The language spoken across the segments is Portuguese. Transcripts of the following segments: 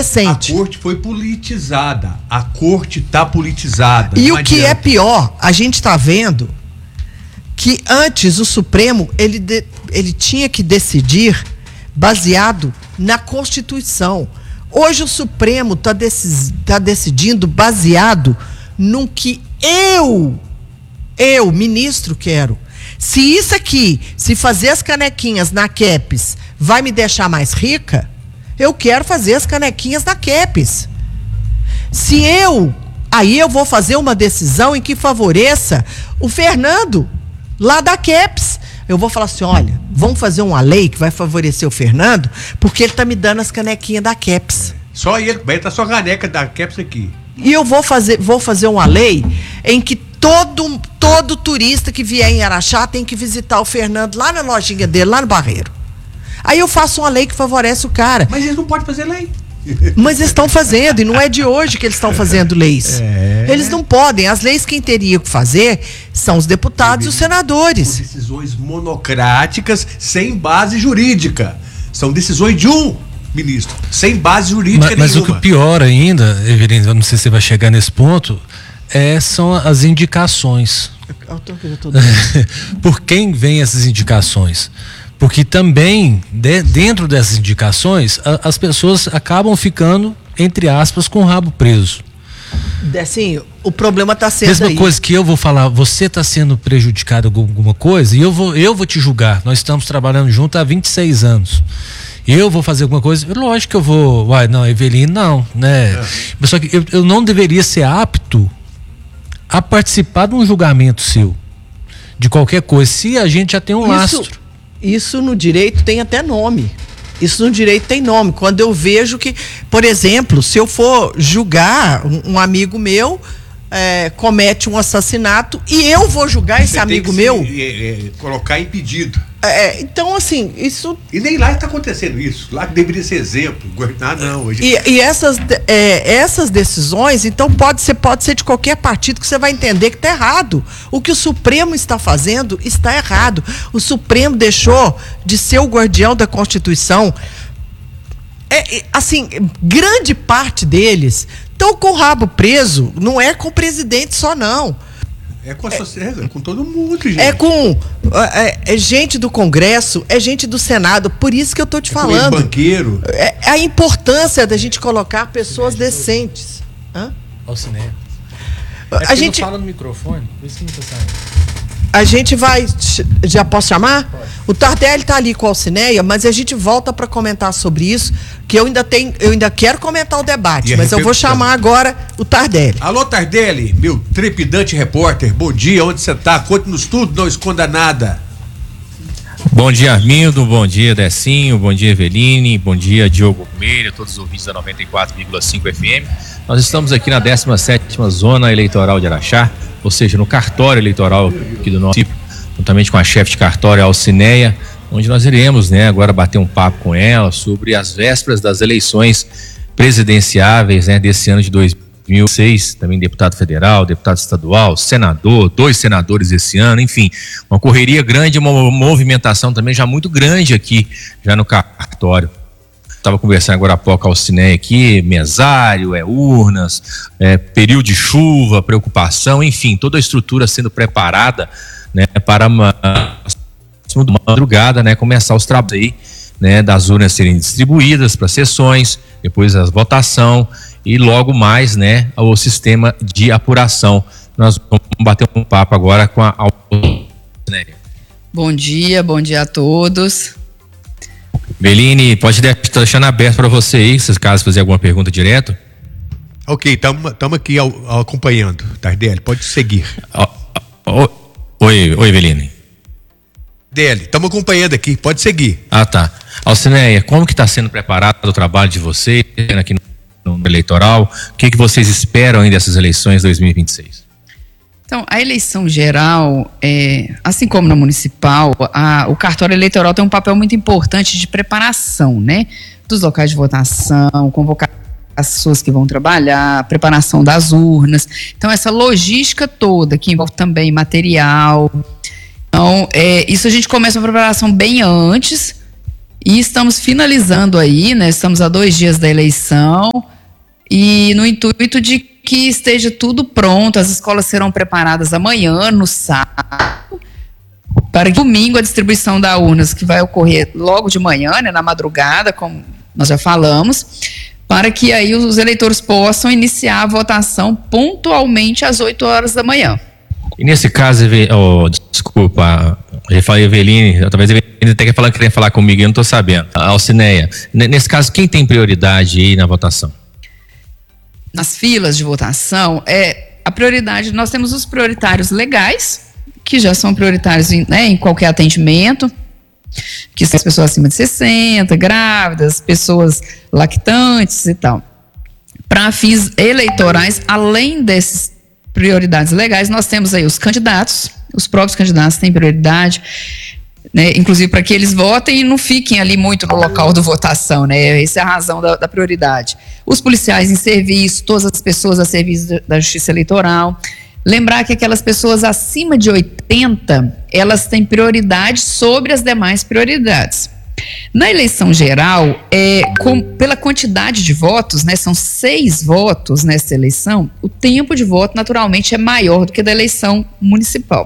decente. A corte foi politizada. A corte está politizada. E o que é pior, a gente está vendo que antes o Supremo ele tinha que decidir baseado na Constituição. Hoje o Supremo está decidindo baseado no que eu, ministro, quero. Se isso aqui, se fazer as canequinhas na Kepes vai me deixar mais rica, eu quero fazer as canequinhas na Kepes. Aí eu vou fazer uma decisão em que favoreça o Fernando, lá da Kepes. Eu vou falar assim, olha, vamos fazer uma lei que vai favorecer o Fernando, porque ele está me dando as canequinhas da Kepes. Só ele, vai estar só a caneca da Kepes aqui. E eu vou fazer uma lei em que todo turista que vier em Araxá tem que visitar o Fernando lá na lojinha dele, lá no Barreiro. Aí eu faço uma lei que favorece o cara. Mas eles não podem fazer lei. Mas eles estão fazendo, e não é de hoje que eles estão fazendo leis. Eles não podem. As leis quem teria que fazer são os deputados e os senadores. São decisões monocráticas sem base jurídica. São decisões de um ministro, sem base jurídica mas nenhuma. O que pior ainda, Evelino, eu não sei se você vai chegar nesse ponto, são as indicações. Por quem vem essas indicações? Porque também, dentro dessas indicações, as pessoas acabam ficando, entre aspas, com o rabo preso. Assim, o problema está sendo mesma coisa que eu vou falar, você está sendo prejudicado com alguma coisa e eu vou te julgar. Nós estamos trabalhando junto há 26 anos. Eu vou fazer alguma coisa, lógico que eu vou. Não, Evelino, não, né? Mas só que eu não deveria ser apto a participar de um julgamento seu, de qualquer coisa, se a gente já tem um lastro. Isso no direito tem até nome. Isso no direito tem nome. Quando eu vejo que, por exemplo, se eu for julgar um amigo meu comete um assassinato e eu vou julgar esse amigo meu. Colocar impedido. Então, assim, isso. E nem lá está acontecendo isso. Lá que deveria ser exemplo. Não. Hoje... E essas decisões, então, pode ser de qualquer partido que você vai entender que está errado. O que o Supremo está fazendo está errado. O Supremo deixou de ser o guardião da Constituição. Assim, grande parte deles estão com o rabo preso, não é com o presidente só, não. É com todo mundo, gente. É com gente do Congresso, é gente do Senado. Por isso que eu tô te falando. Com banqueiro. A importância da gente colocar pessoas decentes. Alcineia. A gente não fala no microfone, por isso que não tá saindo. A gente vai. Já posso chamar? Pode. O Tardelli está ali com a Alcineia, mas a gente volta para comentar sobre isso, que eu ainda quero comentar o debate, mas eu vou chamar agora o Tardelli. Alô, Tardelli, meu trepidante repórter, bom dia, onde você está? Conte-nos tudo, não esconda nada. Bom dia, Armindo, bom dia, Decinho, bom dia, Eveline, bom dia, Diogo Meira, todos os ouvintes da 94,5 FM. Nós estamos aqui na 17ª Zona Eleitoral de Araxá, ou seja, no cartório eleitoral aqui do nosso município, juntamente com a chefe de cartório, Alcineia, onde nós iremos, agora bater um papo com ela sobre as vésperas das eleições presidenciáveis, desse ano de 2006, também deputado federal, deputado estadual, senador, 2 senadores esse ano, enfim, uma correria grande, uma movimentação também já muito grande aqui, já no cartório. Estava conversando agora há pouco com a Alcineia aqui, mesário, urnas, período de chuva, preocupação, enfim, toda a estrutura sendo preparada, para uma madrugada, começar os trabalhos aí, das urnas serem distribuídas para sessões, depois a votação e logo mais, o sistema de apuração. Nós vamos bater um papo agora com a Alcineia. Bom dia a todos. Eveline, pode deixando aberto para você aí, se caso fazer alguma pergunta direto. Ok, estamos aqui acompanhando, Tardelli, pode seguir. Oi, Eveline. Tardelli, estamos acompanhando aqui, pode seguir. Tá. Alcineia, como que está sendo preparado o trabalho de vocês aqui no eleitoral? O que vocês esperam aí dessas eleições 2026? Então, a eleição geral, assim como na municipal, o cartório eleitoral tem um papel muito importante de preparação, dos locais de votação, convocar as pessoas que vão trabalhar, preparação das urnas. Então, essa logística toda, que envolve também material. Então, isso a gente começa a preparação bem antes E estamos finalizando aí, né? Estamos a 2 dias da eleição e no intuito de que esteja tudo pronto. As escolas serão preparadas amanhã, no sábado, para domingo a distribuição das urnas, que vai ocorrer logo de manhã, né, na madrugada, como nós já falamos, para que aí os eleitores possam iniciar a votação pontualmente às 8 horas da manhã. E nesse caso, desculpa, eu falei Eveline, talvez a Eveline até queria falar comigo, eu não estou sabendo. Alcineia, nesse caso, quem tem prioridade aí na votação? Nas filas de votação, a prioridade, nós temos os prioritários legais, que já são prioritários em qualquer atendimento, que são as pessoas acima de 60, grávidas, pessoas lactantes e tal. Para fins eleitorais, além dessas prioridades legais, nós temos aí os candidatos, os próprios candidatos têm prioridade, né, inclusive para que eles votem e não fiquem ali muito no local da votação, né? Essa é a razão da prioridade. Os policiais em serviço, todas as pessoas a serviço da Justiça Eleitoral. Lembrar que aquelas pessoas acima de 80, elas têm prioridade sobre as demais prioridades. Na eleição geral, pela quantidade de votos, né, são 6 votos nessa eleição, o tempo de voto naturalmente é maior do que da eleição municipal.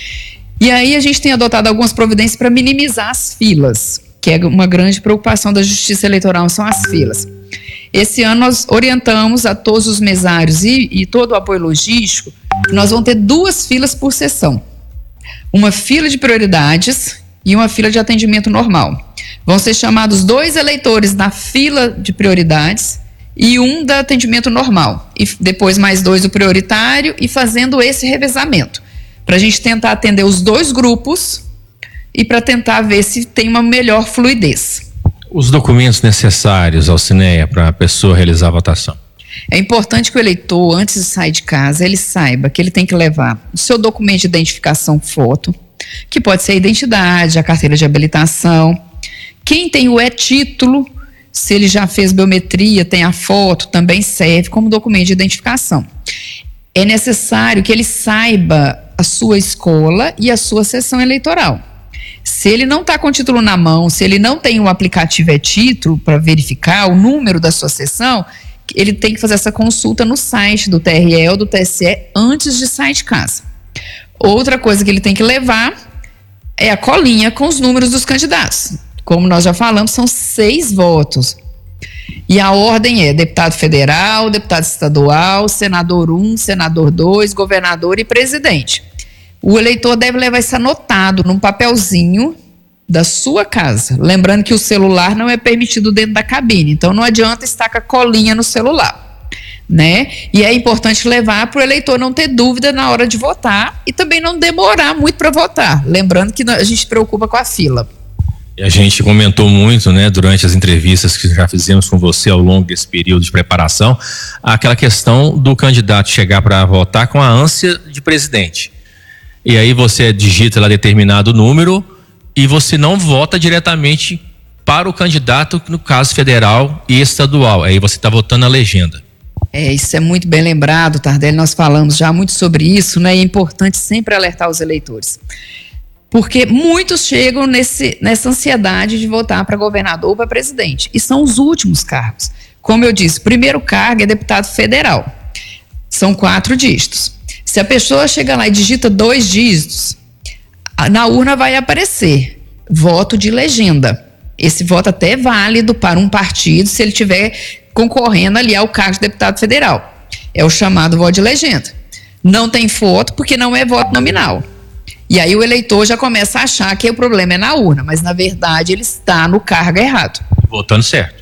E aí a gente tem adotado algumas providências para minimizar as filas, que é uma grande preocupação da Justiça Eleitoral, são as filas. Esse ano nós orientamos a todos os mesários e todo o apoio logístico que nós vamos ter 2 filas por sessão. Uma fila de prioridades e uma fila de atendimento normal. Vão ser chamados 2 eleitores da fila de prioridades e um da atendimento normal. E depois mais 2 do prioritário e fazendo esse revezamento. Para a gente tentar atender os 2 grupos e para tentar ver se tem uma melhor fluidez. Os documentos necessários, Alcineia, para a pessoa realizar a votação? É importante que o eleitor, antes de sair de casa, ele saiba que ele tem que levar o seu documento de identificação, foto, que pode ser a identidade, a carteira de habilitação. Quem tem o e-título, se ele já fez biometria, tem a foto, também serve como documento de identificação. É necessário que ele saiba a sua escola e a sua sessão eleitoral. Se ele não está com o título na mão, se ele não tem o aplicativo e-título para verificar o número da sua sessão, ele tem que fazer essa consulta no site do TRE ou do TSE antes de sair de casa. Outra coisa que ele tem que levar é a colinha com os números dos candidatos. Como nós já falamos, são 6 votos. E a ordem é deputado federal, deputado estadual, senador 1, senador 2, governador e presidente. O eleitor deve levar isso anotado num papelzinho da sua casa. Lembrando que o celular não é permitido dentro da cabine, então não adianta estar com a colinha no celular, né? E é importante levar para o eleitor não ter dúvida na hora de votar e também não demorar muito para votar. Lembrando que a gente se preocupa com a fila. E a gente comentou muito, né, durante as entrevistas que já fizemos com você ao longo desse período de preparação, aquela questão do candidato chegar para votar com a ânsia de presidente. E aí você digita lá determinado número e você não vota diretamente para o candidato, no caso federal e estadual. Aí você está votando a legenda. Isso é muito bem lembrado, Tardelli. Nós falamos já muito sobre isso, né? E é importante sempre alertar os eleitores. Porque muitos chegam nessa ansiedade de votar para governador ou para presidente. E são os últimos cargos. Como eu disse, o primeiro cargo é deputado federal. São 4 dígitos. Se a pessoa chega lá e digita 2 dígitos, na urna vai aparecer voto de legenda. Esse voto até é válido para um partido se ele estiver concorrendo ali ao cargo de deputado federal. É o chamado voto de legenda. Não tem foto porque não é voto nominal. E aí o eleitor já começa a achar que o problema é na urna, mas na verdade ele está no cargo errado. Votando certo.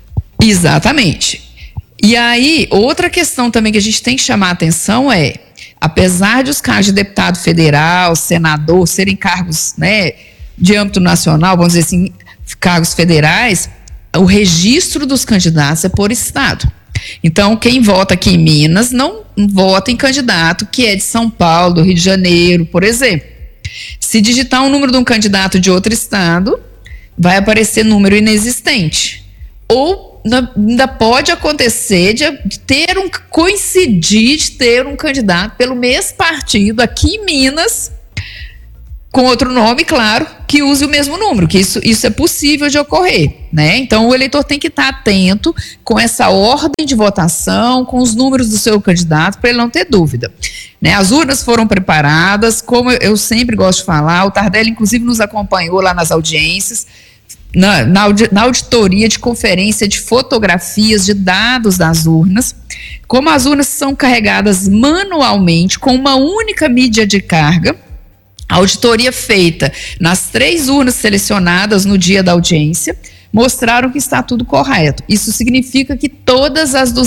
Exatamente. E aí, outra questão também que a gente tem que chamar a atenção é, apesar de os cargos de deputado federal, senador, serem cargos, né, de âmbito nacional, vamos dizer assim, cargos federais, o registro dos candidatos é por estado. Então, quem vota aqui em Minas não vota em candidato que é de São Paulo, do Rio de Janeiro, por exemplo. Se digitar um número de um candidato de outro estado, vai aparecer número inexistente. Ou ainda pode acontecer de coincidir de ter um candidato pelo mesmo partido aqui em Minas com outro nome, claro, que use o mesmo número, que isso é possível de ocorrer, né? Então, o eleitor tem que estar atento com essa ordem de votação, com os números do seu candidato, para ele não ter dúvida, né? As urnas foram preparadas, como eu sempre gosto de falar, o Tardelli, inclusive, nos acompanhou lá nas audiências, na auditoria de conferência de fotografias de dados das urnas. Como as urnas são carregadas manualmente, com uma única mídia de carga, a auditoria feita nas 3 urnas selecionadas no dia da audiência mostraram que está tudo correto. Isso significa que todas as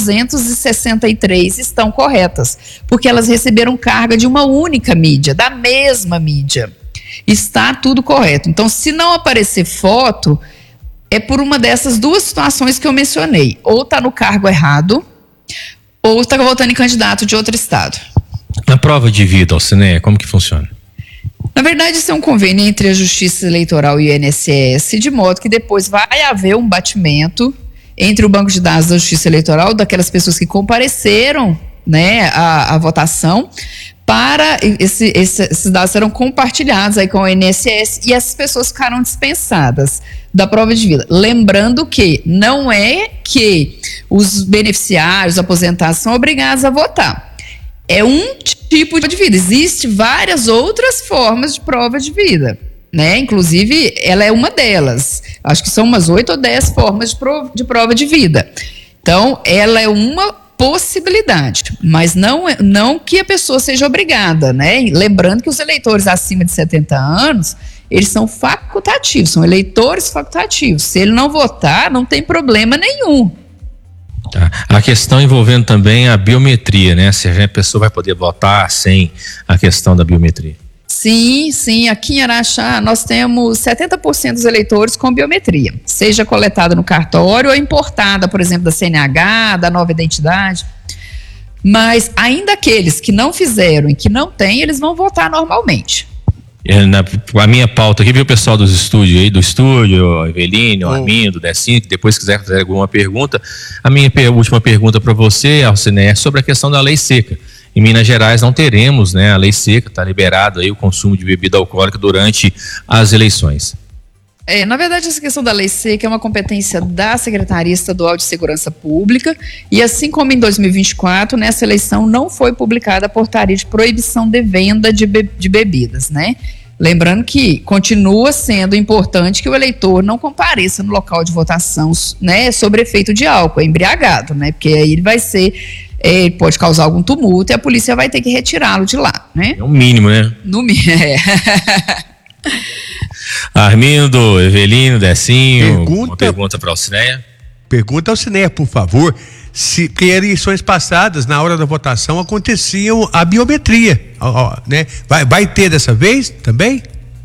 263 estão corretas, porque elas receberam carga de uma única mídia, da mesma mídia. Está tudo correto. Então, se não aparecer foto, é por uma dessas 2 situações que eu mencionei. Ou está no cargo errado, ou está votando em candidato de outro estado. Na prova de vida, Alcineia, como que funciona? Na verdade, isso é um convênio entre a Justiça Eleitoral e o INSS, de modo que depois vai haver um batimento entre o banco de dados da Justiça Eleitoral, daquelas pessoas que compareceram, né, à votação, para esses dados serão compartilhados aí com o INSS e essas pessoas ficaram dispensadas da prova de vida. Lembrando que não é que os beneficiários, aposentados, são obrigados a votar. É um tipo de vida. Existem várias outras formas de prova de vida, né? Inclusive, ela é uma delas. Acho que são umas 8 ou 10 formas de prova de vida. Então, ela é uma possibilidade, mas não que a pessoa seja obrigada, né? Lembrando que os eleitores acima de 70 anos, eles são facultativos, são eleitores facultativos. Se ele não votar, não tem problema nenhum. Tá. A questão envolvendo também a biometria, né? Se a pessoa vai poder votar sem a questão da biometria. Sim. Aqui em Araxá nós temos 70% dos eleitores com biometria, seja coletada no cartório ou importada, por exemplo, da CNH, da nova identidade. Mas ainda aqueles que não fizeram e que não têm, eles vão votar normalmente. A minha pauta aqui, viu o pessoal dos estúdios aí, do estúdio, o Eveline, o Armindo, o Decinho, que depois quiser fazer alguma pergunta. A minha última pergunta para você, Alcineia, é sobre a questão da lei seca. Em Minas Gerais não teremos, né, a lei seca, está liberado aí o consumo de bebida alcoólica durante as eleições. Na verdade, essa questão da lei seca é uma competência da Secretaria Estadual de Segurança Pública e, assim como em 2024, nessa eleição não foi publicada a portaria de proibição de venda de bebidas, né? Lembrando que continua sendo importante que o eleitor não compareça no local de votação, né, sob efeito de álcool, embriagado, né? Porque aí ele vai ser, ele pode causar algum tumulto e a polícia vai ter que retirá-lo de lá, né? É o mínimo, né? No mínimo, Armindo, Evelino, Decinho, uma pergunta para a Alcineia. Pergunta ao Alcineia, por favor, se em eleições passadas, na hora da votação, aconteciam a biometria, né? Vai ter dessa vez também?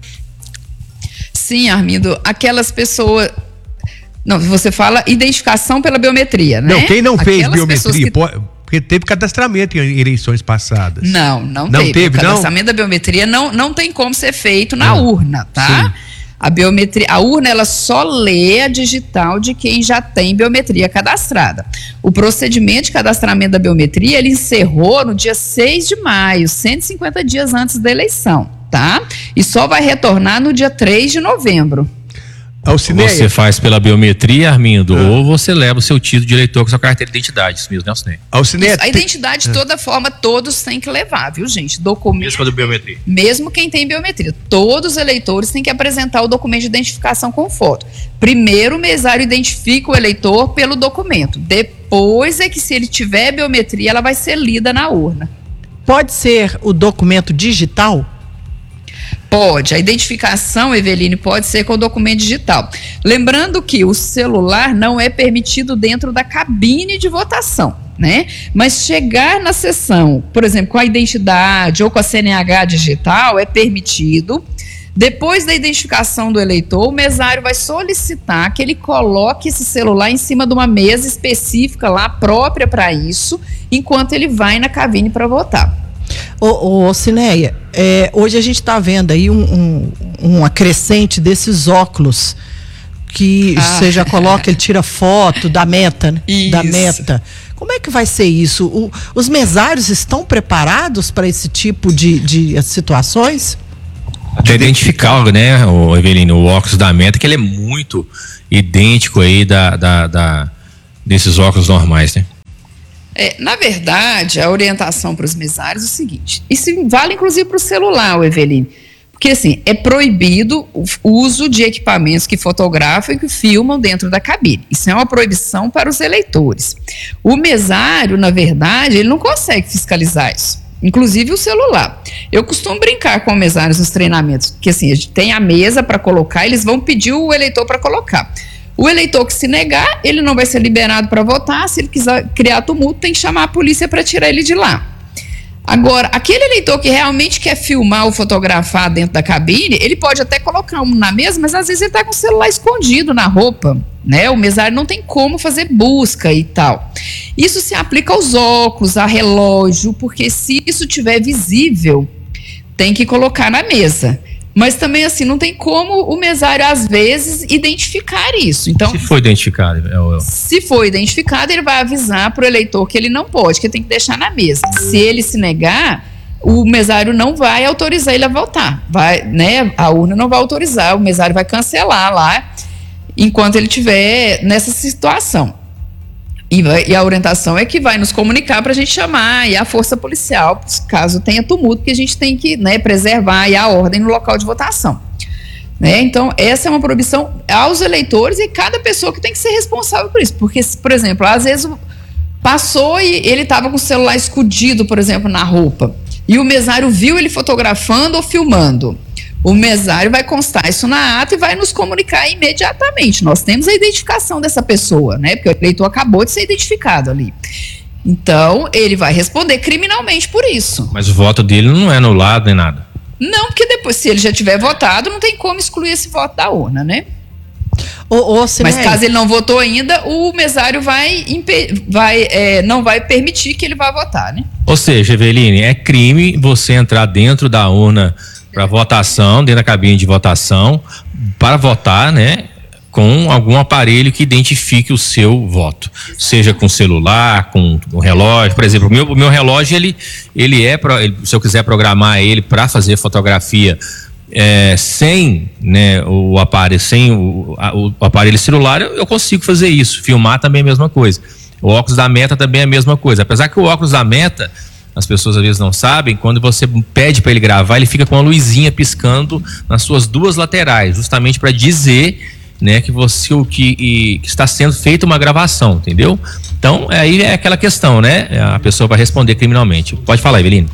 Sim, Armindo, aquelas pessoas... Não, você fala identificação pela biometria, né? Não, quem não fez biometria, porque teve cadastramento em eleições passadas. Não teve. O cadastramento da biometria não tem como ser feito na urna, tá? Sim. A biometria, a urna, ela só lê a digital de quem já tem biometria cadastrada. O procedimento de cadastramento da biometria, ele encerrou no dia 6 de maio, 150 dias antes da eleição, tá? E só vai retornar no dia 3 de novembro. Alcineia. Você faz pela biometria, Armindo, ou você leva o seu título de eleitor com sua carteira de identidade, isso mesmo, né, Alcineia? Alcineia, a identidade, de toda forma, todos têm que levar, viu, gente? Documento. Mesmo com a biometria. Mesmo quem tem biometria. Todos os eleitores têm que apresentar o documento de identificação com foto. Primeiro, o mesário identifica o eleitor pelo documento. Depois é que, se ele tiver biometria, ela vai ser lida na urna. Pode ser o documento digital? Pode, a identificação, Eveline, pode ser com o documento digital. Lembrando que o celular não é permitido dentro da cabine de votação, né? Mas chegar na sessão, por exemplo, com a identidade ou com a CNH digital é permitido. Depois da identificação do eleitor, o mesário vai solicitar que ele coloque esse celular em cima de uma mesa específica lá, própria para isso, enquanto ele vai na cabine para votar. Alcineia, hoje a gente está vendo aí uma crescente desses óculos que você já coloca, ele tira foto da meta, né? Isso. Da meta. Como é que vai ser isso? Os mesários estão preparados para esse tipo de situações? Até identificar, né, o Evelino, o óculos da Meta, que ele é muito idêntico aí desses óculos normais, né? Na verdade, a orientação para os mesários é o seguinte, isso vale inclusive para o celular, o Evelino, porque assim, é proibido o uso de equipamentos que fotografam e que filmam dentro da cabine. Isso é uma proibição para os eleitores. O mesário, na verdade, ele não consegue fiscalizar isso. Inclusive o celular. Eu costumo brincar com mesários nos treinamentos, porque assim, a gente tem a mesa para colocar, eles vão pedir o eleitor para colocar. O eleitor que se negar, ele não vai ser liberado para votar. Se ele quiser criar tumulto, tem que chamar a polícia para tirar ele de lá. Agora, aquele eleitor que realmente quer filmar ou fotografar dentro da cabine, ele pode até colocar um na mesa, mas às vezes ele está com o celular escondido na roupa, né? O mesário não tem como fazer busca e tal. Isso se aplica aos óculos, a relógio, porque se isso tiver visível, tem que colocar na mesa. Mas também, assim, não tem como o mesário, às vezes, identificar isso. Então, se for identificado. Se for identificado, ele vai avisar para o eleitor que ele não pode, que ele tem que deixar na mesa. Se ele se negar, o mesário não vai autorizar ele a votar. Vai, né, a urna não vai autorizar, o mesário vai cancelar lá, enquanto ele estiver nessa situação. E a orientação é que vai nos comunicar para a gente chamar a força policial, caso tenha tumulto, que a gente tem que, né, preservar a ordem no local de votação. Né? Então, essa é uma proibição aos eleitores e cada pessoa que tem que ser responsável por isso. Porque, por exemplo, às vezes passou e ele estava com o celular escondido, por exemplo, na roupa, e o mesário viu ele fotografando ou filmando. O mesário vai constar isso na ata e vai nos comunicar imediatamente. Nós temos a identificação dessa pessoa, né? Porque o eleitor acabou de ser identificado ali. Então, ele vai responder criminalmente por isso. Mas o voto dele não é anulado nem nada. Não, porque depois, se ele já tiver votado, não tem como excluir esse voto da urna, né? Mas caso ele não votou ainda, o mesário não vai permitir que ele vá votar, né? Ou seja, Eveline, é crime você entrar dentro da urna para votação, dentro da cabine de votação, para votar, né, com algum aparelho que identifique o seu voto, seja com celular, com um relógio. Por exemplo, o meu relógio, se eu quiser programar ele para fazer fotografia sem, né, o aparelho, sem o aparelho celular, eu consigo fazer isso. Filmar também é a mesma coisa. O óculos da Meta também é a mesma coisa. Apesar que o óculos da Meta, as pessoas às vezes não sabem, quando você pede para ele gravar, ele fica com uma luzinha piscando nas suas duas laterais, justamente para dizer, né, que que está sendo feita uma gravação, entendeu? Então, aí é aquela questão, né? A pessoa vai responder criminalmente. Pode falar, Evelino.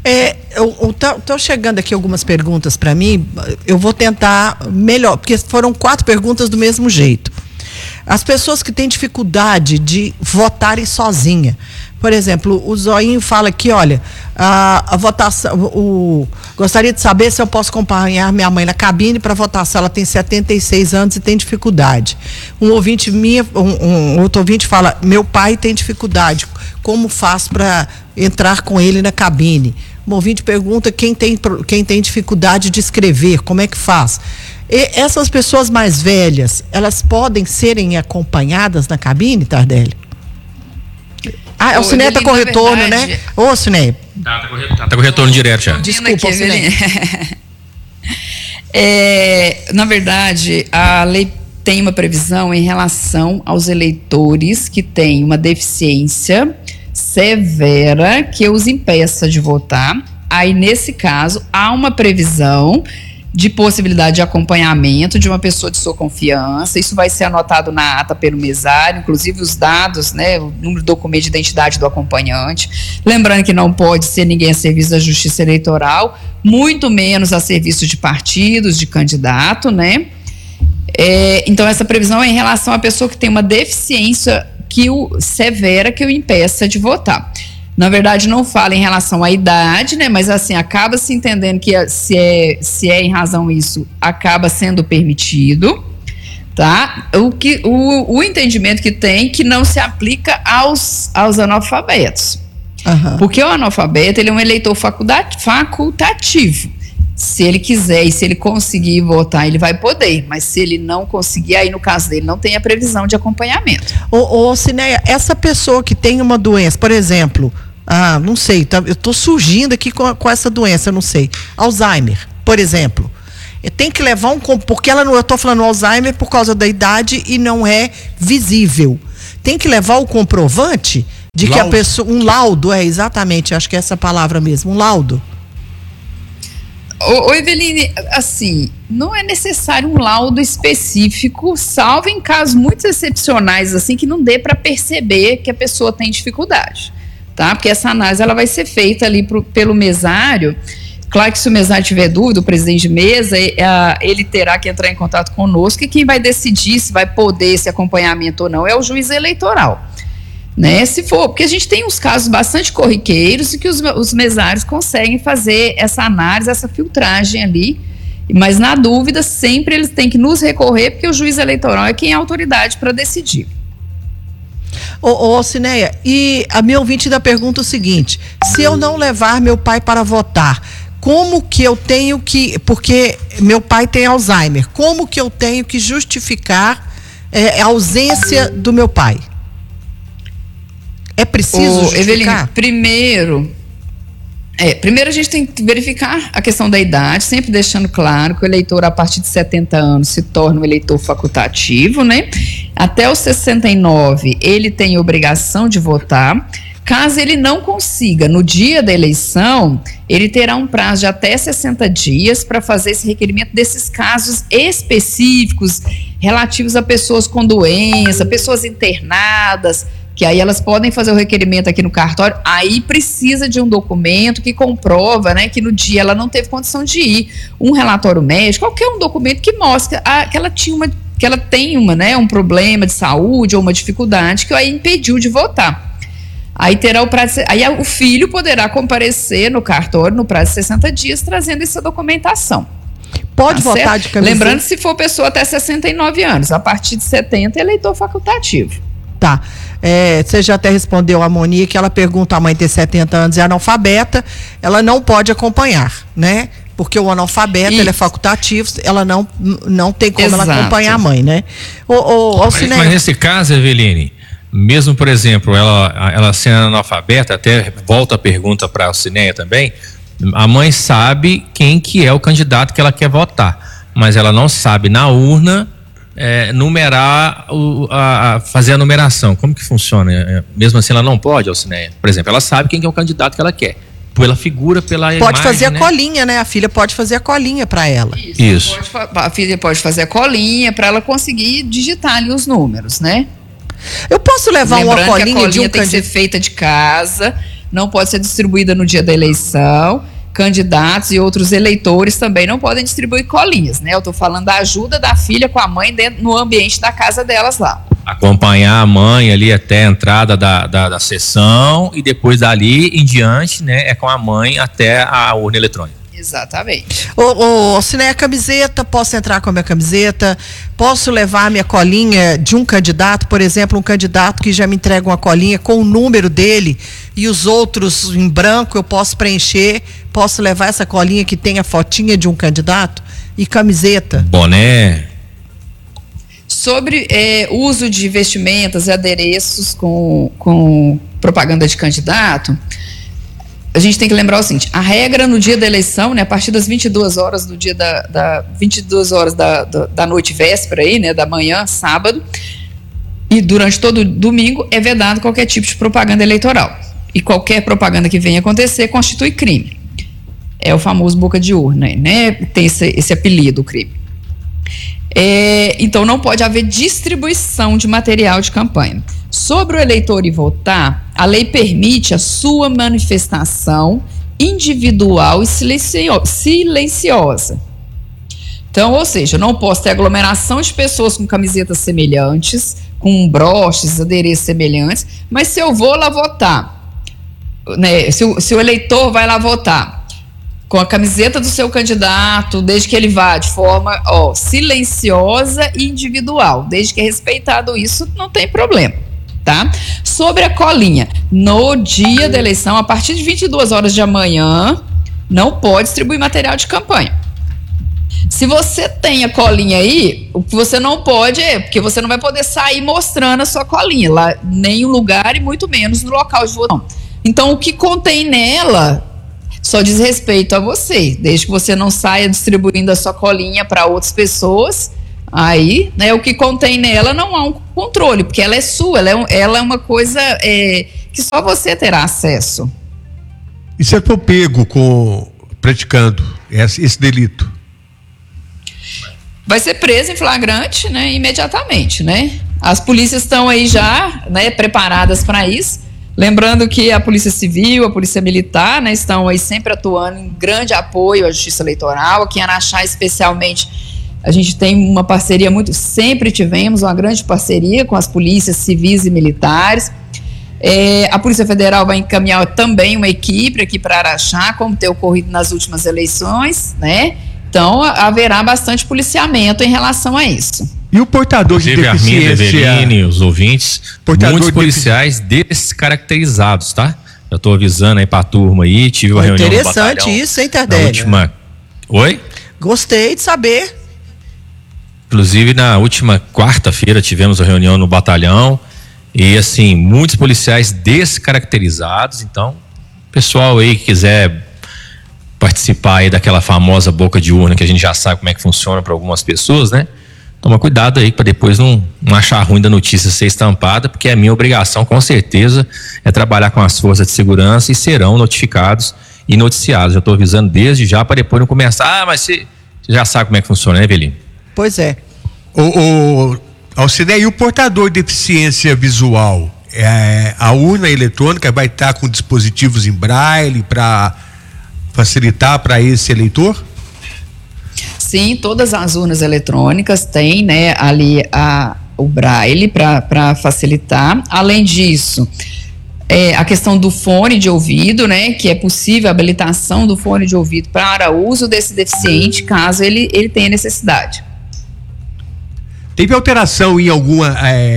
Estão chegando aqui algumas perguntas para mim, eu vou tentar melhor, porque foram 4 perguntas do mesmo jeito. As pessoas que têm dificuldade de votarem sozinha. Por exemplo, o Zoinho fala aqui, olha, a votação, gostaria de saber se eu posso acompanhar minha mãe na cabine para votação. Ela tem 76 anos e tem dificuldade. Um outro ouvinte fala, meu pai tem dificuldade, como faço para entrar com ele na cabine? Um ouvinte pergunta quem tem dificuldade de escrever, como é que faz? E essas pessoas mais velhas, elas podem serem acompanhadas na cabine, Tardelli? O Cineia está com retorno, né? Ô, Cineia. Tá com retorno direto já. Desculpa, Cineia. Na verdade, a lei tem uma previsão em relação aos eleitores que têm uma deficiência severa que os impeça de votar. Aí, nesse caso, há uma previsão de possibilidade de acompanhamento de uma pessoa de sua confiança. Isso vai ser anotado na ata pelo mesário, inclusive os dados, né, o número do documento de identidade do acompanhante. Lembrando que não pode ser ninguém a serviço da Justiça Eleitoral, muito menos a serviço de partidos, de candidato, né? Então, essa previsão é em relação à pessoa que tem uma deficiência severa que o impeça de votar. Na verdade, não fala em relação à idade, né? Mas assim, acaba se entendendo que se é em razão isso, acaba sendo permitido, tá? O entendimento que tem que não se aplica aos analfabetos. Uhum. Porque o analfabeto, ele é um eleitor facultativo. Se ele quiser e se ele conseguir votar, ele vai poder. Mas se ele não conseguir, aí no caso dele, não tem a previsão de acompanhamento. Cineia, essa pessoa que tem uma doença, por exemplo, não sei, eu estou surgindo aqui com essa doença, não sei, Alzheimer. por exemplo. Tem que levar porque eu estou falando Alzheimer por causa da idade e não é visível. Tem que levar o comprovante de que a pessoa, um laudo, exatamente, acho que é essa palavra mesmo, um laudo. Ô Eveline, assim, não é necessário um laudo específico, salvo em casos muito excepcionais, assim, que não dê para perceber que a pessoa tem dificuldade, tá? Porque essa análise, ela vai ser feita ali pelo mesário. Claro que se o mesário tiver dúvida, o presidente de mesa, ele terá que entrar em contato conosco, e quem vai decidir se vai poder esse acompanhamento ou não é o juiz eleitoral, né? Se for, porque a gente tem uns casos bastante corriqueiros e que os mesários conseguem fazer essa análise, essa filtragem ali, mas na dúvida sempre eles têm que nos recorrer, porque o juiz eleitoral é quem é a autoridade para decidir. Ô Cineia, e a minha ouvinte ainda pergunta o seguinte: se eu não levar meu pai para votar, como que eu tenho que, porque meu pai tem Alzheimer, como que eu tenho que justificar a ausência do meu pai? É preciso justificar? Eveline, primeiro a gente tem que verificar a questão da idade, sempre deixando claro que o eleitor a partir de 70 anos se torna um eleitor facultativo, né? Até os 69 ele tem obrigação de votar. Caso ele não consiga, no dia da eleição, ele terá um prazo de até 60 dias para fazer esse requerimento desses casos específicos relativos a pessoas com doença, pessoas internadas, que aí elas podem fazer o requerimento aqui no cartório. Aí precisa de um documento que comprova, né, que no dia ela não teve condição de ir, um relatório médico, qualquer um documento que mostre que ela tem um problema de saúde ou uma dificuldade que aí impediu de votar. Aí terá o prazo, aí o filho poderá comparecer no cartório no prazo de 60 dias trazendo essa documentação. Pode votar certo? De camiseta? Lembrando, se for pessoa até 69 anos, a partir de 70 é eleitor facultativo. Tá. Você já até respondeu a Monique, ela pergunta: a mãe tem 70 anos e é analfabeta, ela não pode acompanhar, né? Porque o analfabeto, ele é facultativo, ela não tem como ela acompanhar a mãe, né? Mas nesse caso, Eveline, mesmo, por exemplo, ela sendo analfabeta, até volta a pergunta para a Cineia também, a mãe sabe quem que é o candidato que ela quer votar, mas ela não sabe na urna numerar, fazer a numeração. Como que funciona? Mesmo assim ela não pode, Alcineia? Por exemplo, ela sabe quem que é o candidato que ela quer, pela figura, pela imagem. Pode fazer a colinha, né? A filha pode fazer a colinha para ela. Isso. A filha pode fazer a colinha para ela conseguir digitar ali os números, né? Eu posso levar uma colinha que a colinha tem que ser feita de casa, não pode ser distribuída no dia da eleição. Candidatos e outros eleitores também não podem distribuir colinhas, né? Eu estou falando da ajuda da filha com a mãe no ambiente da casa delas lá. Acompanhar a mãe ali até a entrada da sessão e depois dali em diante, né? É com a mãe até a urna eletrônica. Exatamente. Cineia, camiseta, posso entrar com a minha camiseta? Posso levar a minha colinha de um candidato, por exemplo, um candidato que já me entrega uma colinha com o número dele e os outros em branco eu posso preencher? Posso levar essa colinha que tem a fotinha de um candidato e camiseta? Boné. Sobre uso de vestimentas e adereços com propaganda de candidato, a gente tem que lembrar o seguinte: a regra no dia da eleição, né, a partir das 22 horas do dia 22 horas da noite véspera aí, né, da manhã, sábado, e durante todo domingo é vedado qualquer tipo de propaganda eleitoral. E qualquer propaganda que venha acontecer constitui crime. É o famoso boca de urna, né? Tem esse apelido, o crime. Então não pode haver distribuição de material de campanha. Sobre o eleitor ir votar, a lei permite a sua manifestação individual e silenciosa. Então, ou seja, eu não posso ter aglomeração de pessoas com camisetas semelhantes, com broches, adereços semelhantes, mas se eu vou lá votar, né, se o eleitor vai lá votar com a camiseta do seu candidato, desde que ele vá de forma silenciosa e individual, desde que é respeitado isso, não tem problema. Tá? Sobre a colinha, no dia da eleição, a partir de 22 horas de amanhã, não pode distribuir material de campanha. Se você tem a colinha aí, o que você não pode porque você não vai poder sair mostrando a sua colinha lá, nem em um lugar e muito menos no local de votação. Então, o que contém nela, só diz respeito a você, desde que você não saia distribuindo a sua colinha para outras pessoas. Aí, né, o que contém nela não há um controle, porque ela é sua, ela é uma coisa que só você terá acesso. E se eu for pego praticando esse delito? Vai ser preso em flagrante, né, imediatamente, né? As polícias estão aí já, né, preparadas para isso. Lembrando que a Polícia Civil, a Polícia Militar, né, estão aí sempre atuando em grande apoio à Justiça Eleitoral. Aqui em Araxá, especialmente, a gente tem uma parceria sempre tivemos uma grande parceria com as polícias civis e militares. A Polícia Federal vai encaminhar também uma equipe aqui para Araxá, como tem ocorrido nas últimas eleições, né? Então, haverá bastante policiamento em relação a isso. E o portador de deficiência? Armindo, Eveline, os ouvintes, muitos policiais descaracterizados, tá? Eu tô avisando aí pra turma aí, tive uma reunião no batalhão. Interessante isso, hein, Tardelli? Oi? Gostei de saber. Inclusive, na última quarta-feira tivemos uma reunião no batalhão e, assim, muitos policiais descaracterizados. Então, pessoal aí que quiser participar aí daquela famosa boca de urna que a gente já sabe como é que funciona para algumas pessoas, né? Toma cuidado aí para depois não achar ruim da notícia ser estampada, porque a minha obrigação, com certeza, é trabalhar com as forças de segurança e serão notificados e noticiados. Já estou avisando desde já para depois não começar. Mas você já sabe como é que funciona, né, Eveline? Pois é. Alciné, e o portador de deficiência visual? A urna eletrônica vai estar com dispositivos em braille para facilitar para esse eleitor? Sim, todas as urnas eletrônicas têm, né, ali o braille para facilitar. Além disso, a questão do fone de ouvido, né, que é possível a habilitação do fone de ouvido para uso desse deficiente, caso ele tenha necessidade. Teve alteração em alguma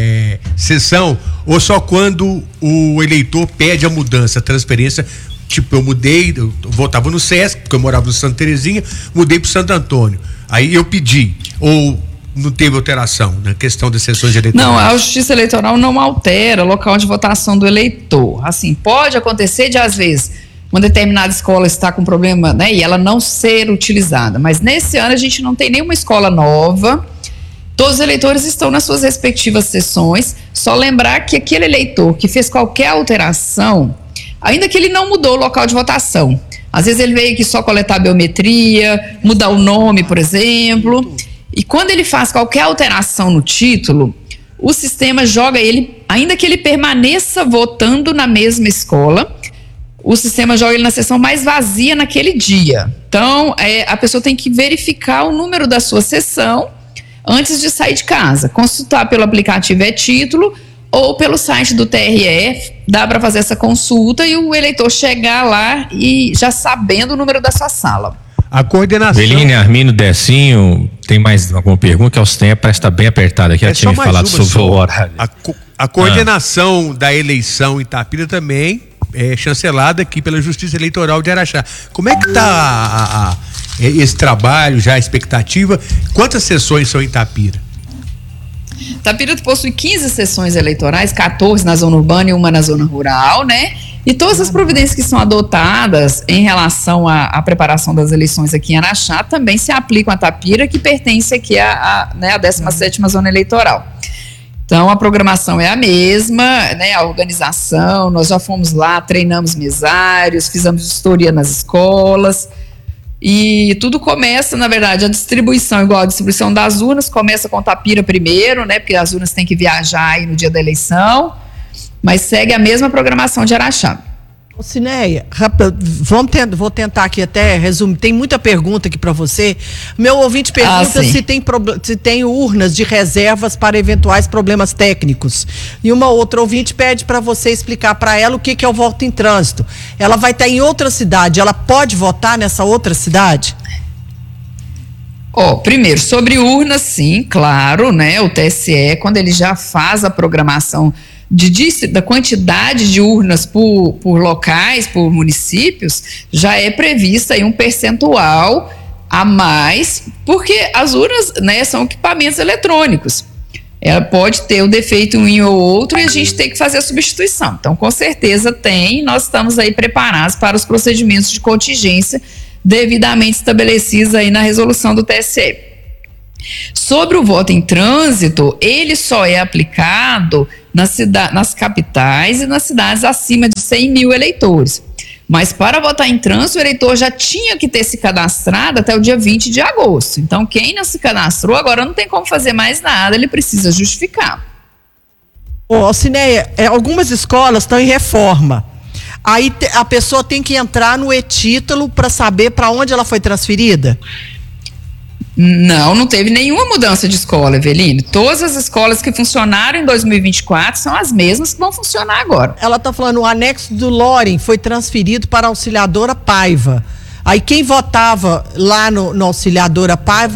sessão ou só quando o eleitor pede a mudança, a transferência? Tipo, eu mudei, eu votava no SESC, porque eu morava no Santa Terezinha, mudei para Santo Antônio. Aí eu pedi, ou não teve alteração na questão das sessões eleitorais? Não, a Justiça Eleitoral não altera o local de votação do eleitor. Assim, pode acontecer de, às vezes, uma determinada escola está com problema, né, e ela não ser utilizada. Mas nesse ano a gente não tem nenhuma escola nova. Todos os eleitores estão nas suas respectivas sessões. Só lembrar que aquele eleitor que fez qualquer alteração, ainda que ele não mudou o local de votação, às vezes ele veio aqui só coletar biometria, mudar o nome, por exemplo, e quando ele faz qualquer alteração no título, o sistema joga ele, ainda que ele permaneça votando na mesma escola, o sistema joga ele na sessão mais vazia naquele dia. Então, a pessoa tem que verificar o número da sua sessão antes de sair de casa, consultar pelo aplicativo título ou pelo site do TRE, dá para fazer essa consulta e o eleitor chegar lá e já sabendo o número da sua sala. A coordenação... Eveline, Armindo, Decinho, tem mais alguma pergunta? Que aos tempos parece estar bem apertado aqui. Eu tinha me falado sobre o horário. A coordenação da eleição em Itapira também é chancelada aqui pela Justiça Eleitoral de Araxá. Como é que está esse trabalho, já a expectativa? Quantas sessões são em Itapira? Itapira possui 15 sessões eleitorais, 14 na zona urbana e uma na zona rural, né? E todas as providências que são adotadas em relação à preparação das eleições aqui em Araxá também se aplicam a Itapira, que pertence aqui à 17ª zona eleitoral. Então, a programação é a mesma, né? A organização, nós já fomos lá, treinamos mesários, fizemos vistoria nas escolas. E tudo começa, na verdade, a distribuição, igual a distribuição das urnas, começa com Itapira primeiro, né? Porque as urnas têm que viajar aí no dia da eleição, mas segue a mesma programação de Araxá. Cineia, vou tentar aqui até resumir. Tem muita pergunta aqui para você. Meu ouvinte pergunta se tem urnas de reservas para eventuais problemas técnicos. E uma outra ouvinte pede para você explicar para ela o que é o voto em trânsito. Ela vai estar em outra cidade, ela pode votar nessa outra cidade? Primeiro, sobre urnas, sim, claro, né? O TSE, quando ele já faz a programação da quantidade de urnas por locais, por municípios, já é prevista aí um percentual a mais, porque as urnas, né, são equipamentos eletrônicos. ela pode ter o defeito em um ou outro e a gente tem que fazer a substituição. Então, com certeza tem, nós estamos aí preparados para os procedimentos de contingência devidamente estabelecidos aí na resolução do TSE. Sobre o voto em trânsito, ele só é aplicado nas capitais e nas cidades acima de 100 mil eleitores. Mas para votar em trânsito, o eleitor já tinha que ter se cadastrado até o dia 20 de agosto. Então, quem não se cadastrou, agora não tem como fazer mais nada, ele precisa justificar. Cineia, algumas escolas estão em reforma. Aí a pessoa tem que entrar no e-título para saber para onde ela foi transferida? Não teve nenhuma mudança de escola, Eveline. Todas as escolas que funcionaram em 2024 são as mesmas que vão funcionar agora. Ela está falando, o anexo do Loren foi transferido para a Auxiliadora Paiva. Aí quem votava lá no Auxiliadora Paiva...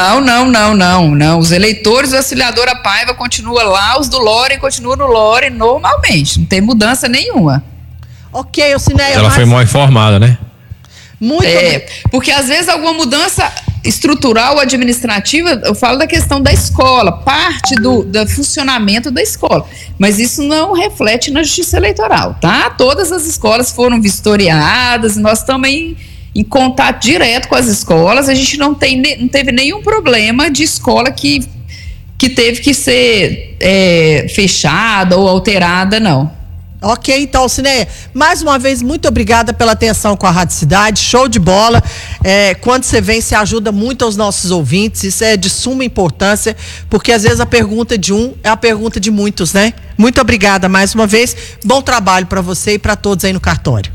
Não. Os eleitores do Auxiliadora Paiva continuam lá, os do Loren continuam no Loren normalmente. Não tem mudança nenhuma. Ok, Cineia... Ela foi mal informada, né? Muito porque às vezes alguma mudança estrutural ou administrativa, eu falo da questão da escola, parte do funcionamento da escola, mas isso não reflete na Justiça Eleitoral, tá? Todas as escolas foram vistoriadas, nós estamos em contato direto com as escolas, a gente não teve nenhum problema de escola que teve que ser fechada ou alterada, não. Ok, então, Cineia, mais uma vez, muito obrigada pela atenção com a Rádio Cidade, show de bola. Quando você vem, você ajuda muito aos nossos ouvintes, isso é de suma importância, porque às vezes a pergunta de um é a pergunta de muitos, né? Muito obrigada mais uma vez, bom trabalho para você e para todos aí no cartório.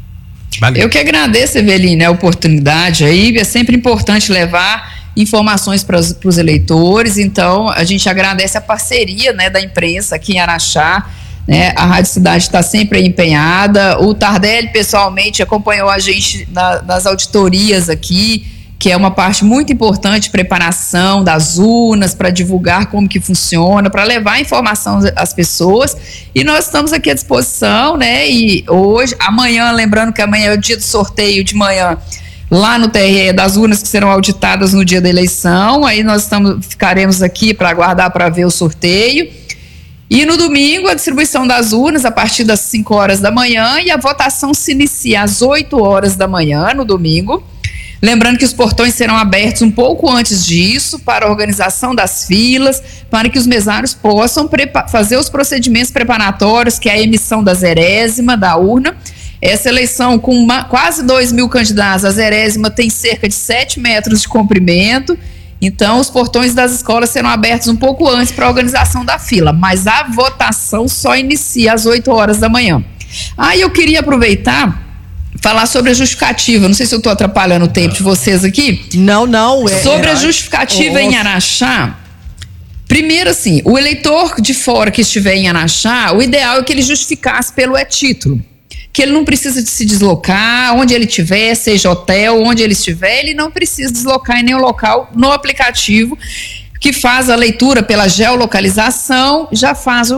Valeu. Eu que agradeço, Eveline, a oportunidade aí, é sempre importante levar informações para os eleitores, então a gente agradece a parceria, né, da imprensa aqui em Araxá. A Rádio Cidade está sempre empenhada. O Tardelli, pessoalmente, acompanhou a gente nas auditorias aqui, que é uma parte muito importante, preparação das urnas, para divulgar como que funciona, para levar informação às pessoas. E nós estamos aqui à disposição, né? E hoje, amanhã, lembrando que amanhã é o dia do sorteio de manhã, lá no TRE, das urnas que serão auditadas no dia da eleição. Aí nós ficaremos aqui para aguardar para ver o sorteio. E no domingo, a distribuição das urnas a partir das 5 horas da manhã e a votação se inicia às 8 horas da manhã no domingo. Lembrando que os portões serão abertos um pouco antes disso para a organização das filas, para que os mesários possam fazer os procedimentos preparatórios, que é a emissão da zerésima da urna. Essa eleição com quase 2.000 candidatos, a zerésima tem cerca de 7 metros de comprimento. Então, os portões das escolas serão abertos um pouco antes para a organização da fila, mas a votação só inicia às 8 horas da manhã. Eu queria aproveitar, falar sobre a justificativa. Não sei se eu estou atrapalhando o tempo de vocês aqui. Não. Sobre a justificativa em Araxá, primeiro assim, o eleitor de fora que estiver em Araxá, o ideal é que ele justificasse pelo e-título. Que ele não precisa de se deslocar, onde ele estiver, seja hotel, onde ele estiver, ele não precisa deslocar em nenhum local no aplicativo que faz a leitura pela geolocalização, já faz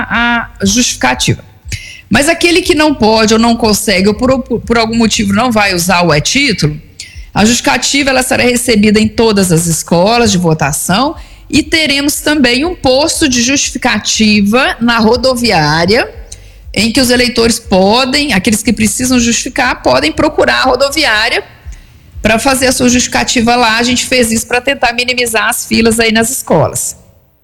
a justificativa. Mas aquele que não pode ou não consegue ou por algum motivo não vai usar o e-título, a justificativa ela será recebida em todas as escolas de votação e teremos também um posto de justificativa na rodoviária, em que os eleitores podem, aqueles que precisam justificar, podem procurar a rodoviária para fazer a sua justificativa lá. A gente fez isso para tentar minimizar as filas aí nas escolas.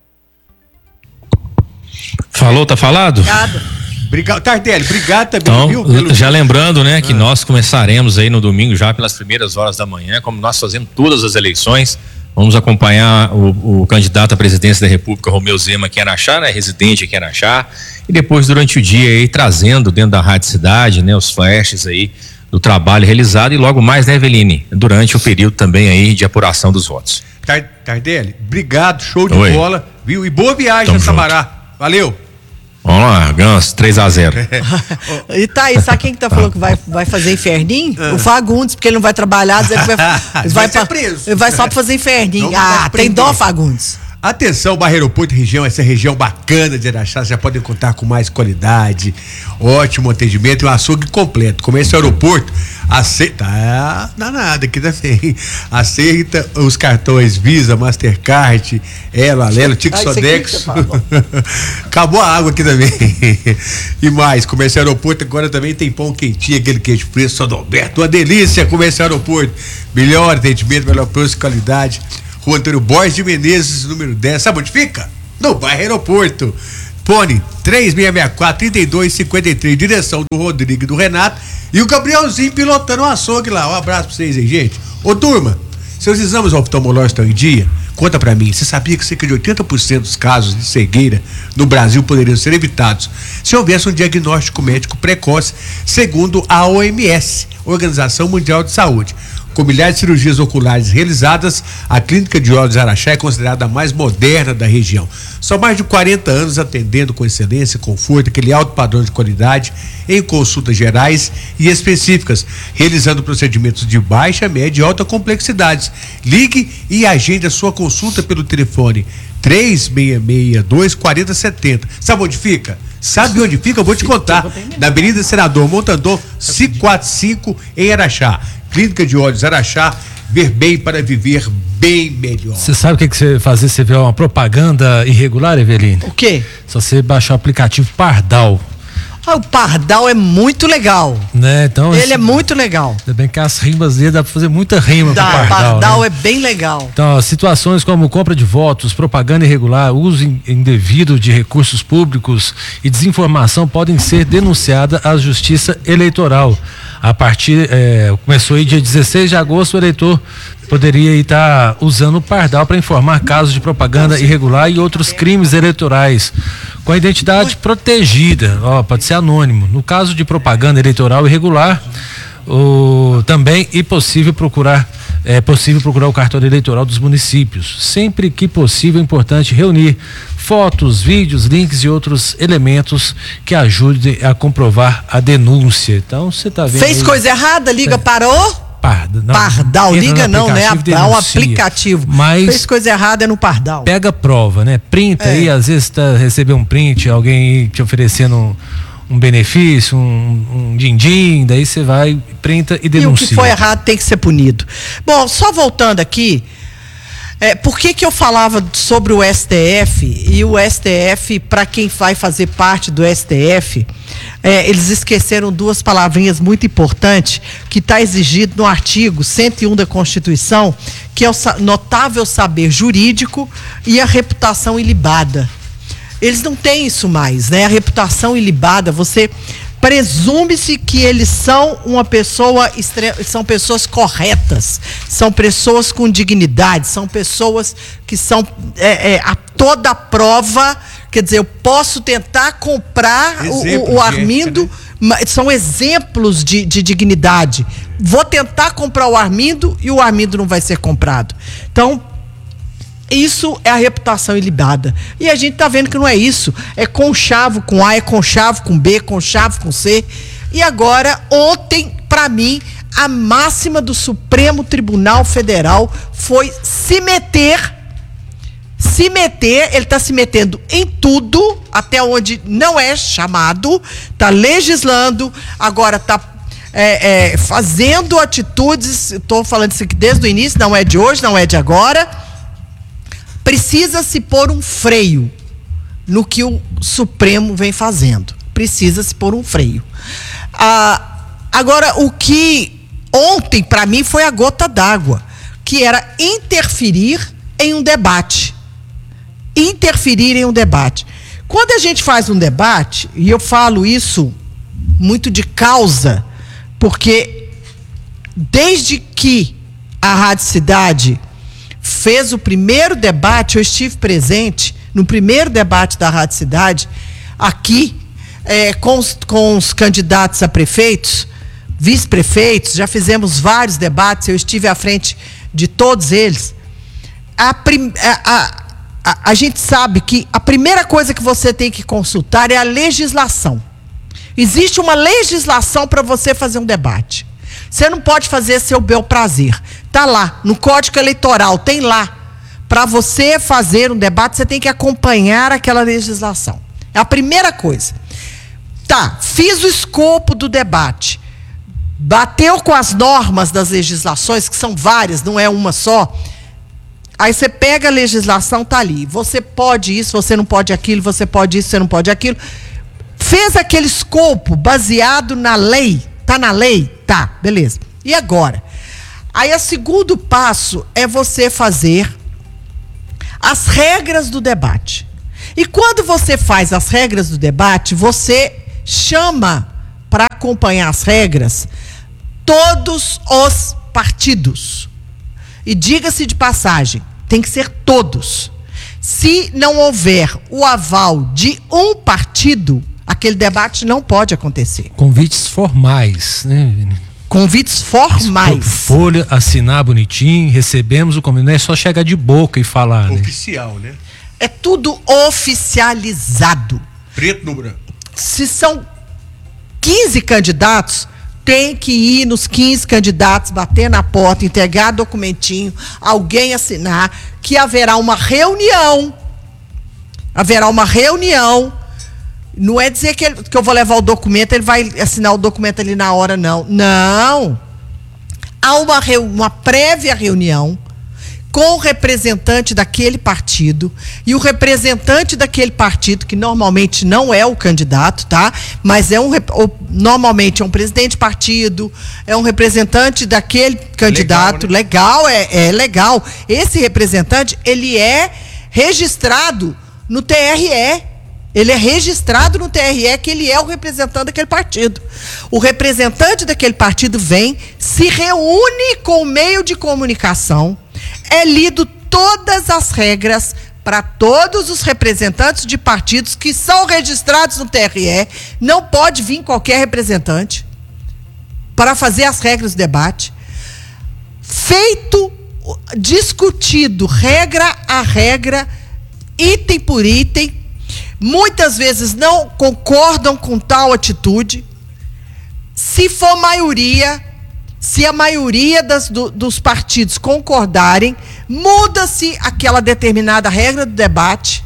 Falou, tá falado? Obrigado, Tardelli, obrigado também, então, viu? Já lembrando, né, que nós começaremos aí no domingo já pelas primeiras horas da manhã, como nós fazemos todas as eleições. Vamos acompanhar o candidato à presidência da República, Romeu Zema, aqui em Araxá, né, residente aqui em Araxá, e depois durante o dia aí trazendo dentro da Rádio Cidade, né, os flashes aí do trabalho realizado e logo mais, né, Eveline, durante o período também aí de apuração dos votos. Tardelli, obrigado, show de bola, viu? E boa viagem a Sabará. Valeu. Vamos lá, ganhamos 3-0. E tá aí, sabe quem que tá falando que vai fazer inferninho? O Fagundes, porque ele não vai trabalhar, dizer que vai ser preso. Ele vai só pra fazer inferninho. Tem dó, Fagundes. Atenção, Barra Aeroporto região, essa região bacana de Araxá, já podem contar com mais qualidade, ótimo atendimento e um açougue completo. Comércio Aeroporto aceita, danada aqui também, aceita os cartões Visa, Mastercard, Elo, Alelo, Tico Sodexo. Acabou a água aqui também. E mais, Comércio Aeroporto agora também tem pão quentinho, aquele queijo fresco, São Alberto, uma delícia. Comércio Aeroporto, melhor atendimento, melhor preço e qualidade. Rua Antônio Borges de Menezes, número 10. Sabe onde fica? No bairro Aeroporto. Fone 3664-3253. Direção do Rodrigo e do Renato. E o Gabrielzinho pilotando o açougue lá. Um abraço pra vocês aí, gente. Ô, turma, seus exames oftalmológicos estão em dia? Conta pra mim. Você sabia que cerca de 80% dos casos de cegueira no Brasil poderiam ser evitados se houvesse um diagnóstico médico precoce, segundo a OMS, Organização Mundial de Saúde? Com milhares de cirurgias oculares realizadas, a Clínica de Olhos Araxá é considerada a mais moderna da região. São mais de 40 anos atendendo com excelência e conforto, aquele alto padrão de qualidade em consultas gerais e específicas, realizando procedimentos de baixa, média e alta complexidade. Ligue e agende a sua consulta pelo telefone 3662-4070. Sabe onde fica? Sabe onde fica? Eu vou te contar. Na Avenida Senador Montandor, 545, em Araxá. Clínica de Olhos Araxá, ver bem para viver bem melhor. Você sabe o que você fazer? Você vê uma propaganda irregular, Eveline? O quê? Só você baixar o aplicativo Pardal. O Pardal é muito legal. Né? Então, ele é muito legal. Ainda bem que as rimas dele dá pra fazer muita rima com o Pardal. Pardal, né? É bem legal. Então, situações como compra de votos, propaganda irregular, uso indevido de recursos públicos e desinformação podem ser denunciadas à Justiça Eleitoral. A partir, começou aí dia 16 de agosto, o eleitor poderia estar usando o Pardal para informar casos de propaganda irregular e outros crimes eleitorais com a identidade protegida, pode ser anônimo. No caso de propaganda eleitoral irregular, também é possível procurar o cartório eleitoral dos municípios. Sempre que possível, é importante reunir fotos, vídeos, links e outros elementos que ajudem a comprovar a denúncia. Então, você está vendo. Fez coisa errada, liga, parou? Pardal, liga não, né? É um aplicativo. Mas fez coisa errada é no Pardal. Pega a prova, né? Printa aí, às vezes recebeu um print, alguém te oferecendo um benefício, um din-din, daí você vai, printa e denuncia. E o que foi errado tem que ser punido. Bom, só voltando aqui, por que eu falava sobre o STF? E o STF, para quem vai fazer parte do STF, eles esqueceram duas palavrinhas muito importantes que está exigido no artigo 101 da Constituição, que é o notável saber jurídico e a reputação ilibada. Eles não têm isso mais, né? A reputação ilibada, você presume-se que eles são são pessoas corretas, são pessoas com dignidade, são pessoas que são a toda prova. Quer dizer, eu posso tentar comprar o Armindo, né? São exemplos de dignidade. Vou tentar comprar o Armindo e o Armindo não vai ser comprado. Então, isso é a reputação ilibada. E a gente tá vendo que não é isso. É conchavo com A, é conchavo com B, conchavo com C. E agora, ontem, para mim, a máxima do Supremo Tribunal Federal foi se meter, ele está se metendo em tudo, até onde não é chamado, está legislando, agora está fazendo atitudes, estou falando isso aqui desde o início, não é de hoje, não é de agora. Precisa se pôr um freio no que o Supremo vem fazendo. Precisa se pôr um freio. Agora, o que ontem, para mim, foi a gota d'água, que era interferir em um debate. Quando a gente faz um debate, e eu falo isso muito de causa, porque desde que a Rádio Cidade fez o primeiro debate, eu estive presente no primeiro debate da Rádio Cidade, aqui, com os candidatos a prefeitos, vice-prefeitos, já fizemos vários debates, eu estive à frente de todos eles. A gente sabe que a primeira coisa que você tem que consultar é a legislação. Existe uma legislação para você fazer um debate. Você não pode fazer seu bel prazer. Está lá, no Código Eleitoral, tem lá, para você fazer um debate, você tem que acompanhar aquela legislação. É a primeira coisa. Tá, fiz o escopo do debate. Bateu com as normas das legislações, que são várias, não é uma só. Aí você pega a legislação, tá ali. Você pode isso, você não pode aquilo, você pode isso, você não pode aquilo. Fez aquele escopo baseado na lei. Tá na lei? Tá, beleza. E agora? Aí o segundo passo é você fazer as regras do debate. E quando você faz as regras do debate, você chama para acompanhar as regras todos os partidos. E diga-se de passagem, tem que ser todos. Se não houver o aval de um partido, aquele debate não pode acontecer. Convites formais, né, Vini? Convites formais. Folha, assinar bonitinho, recebemos o convite. Não é só chegar de boca e falar, né? Oficial, né? É tudo oficializado. Preto no branco. Se são 15 candidatos, tem que ir nos 15 candidatos, bater na porta, entregar documentinho, alguém assinar, que haverá uma reunião. Haverá uma reunião. Não é dizer que eu vou levar o documento, ele vai assinar o documento ali na hora, não. Não. Há uma prévia reunião com o representante daquele partido, e o representante daquele partido, que normalmente não é o candidato, tá? Mas normalmente é um presidente de partido, é um representante daquele candidato. Legal, né? É legal. Esse representante, ele é registrado no TRE. Ele é registrado no TRE que ele é o representante daquele partido. O representante daquele partido vem, se reúne com o meio de comunicação, é lido todas as regras para todos os representantes de partidos que são registrados no TRE. Não pode vir qualquer representante para fazer as regras do debate. Feito, discutido regra a regra, item por item. Muitas vezes não concordam com tal atitude. Se for maioria, se a maioria dos partidos concordarem, muda-se aquela determinada regra do debate,